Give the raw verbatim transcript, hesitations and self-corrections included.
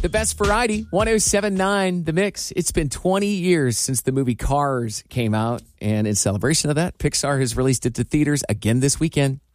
The best variety, one oh seven point nine The Mix. It's been twenty years since the movie Cars came out. And in celebration of that, Pixar has released it to theaters again this weekend.